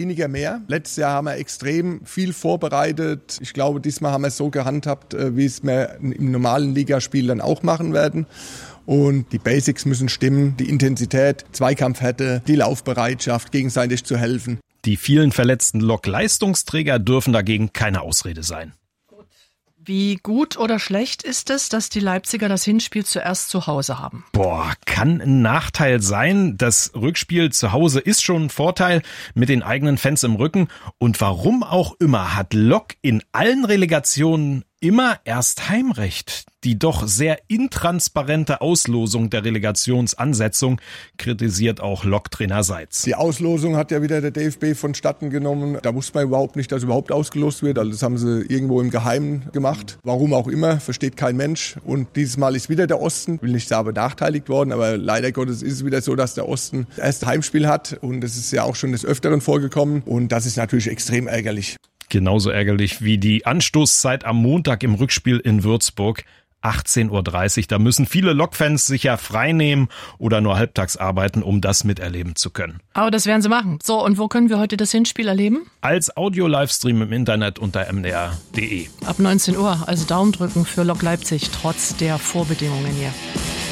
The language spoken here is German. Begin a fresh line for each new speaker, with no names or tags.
weniger mehr. Letztes Jahr haben wir extrem viel vorbereitet. Ich glaube, diesmal haben wir es so gehandhabt, wie es wir im normalen Ligaspiel dann auch machen werden. Und die Basics müssen stimmen, die Intensität, Zweikampfhärte, die Laufbereitschaft, gegenseitig zu helfen.
Die vielen verletzten Lok-Leistungsträger dürfen dagegen keine Ausrede sein.
Wie gut oder schlecht ist es, dass die Leipziger das Hinspiel zuerst zu Hause haben?
Kann ein Nachteil sein. Das Rückspiel zu Hause ist schon ein Vorteil mit den eigenen Fans im Rücken. Und warum auch immer hat Lok in allen Relegationen immer erst Heimrecht. Die doch sehr intransparente Auslosung der Relegationsansetzung kritisiert auch Lok-Trainer Seitz.
Die Auslosung hat ja wieder der DFB vonstatten genommen. Da wusste man überhaupt nicht, dass überhaupt ausgelost wird. Also das haben sie irgendwo im Geheimen gemacht. Warum auch immer, versteht kein Mensch. Und dieses Mal ist wieder der Osten, will nicht sagen benachteiligt worden, aber leider Gottes ist es wieder so, dass der Osten das erste Heimspiel hat. Und das ist ja auch schon des Öfteren vorgekommen. Und das ist natürlich extrem ärgerlich.
Genauso ärgerlich wie die Anstoßzeit am Montag im Rückspiel in Würzburg. 18:30 Uhr. Da müssen viele Lok-Fans sich ja frei nehmen oder nur halbtags arbeiten, um das miterleben zu können.
Aber das werden sie machen. So, und wo können wir heute das Hinspiel erleben?
Als Audio-Livestream im Internet unter mdr.de.
Ab 19 Uhr, also Daumen drücken für Lok Leipzig, trotz der Vorbedingungen hier.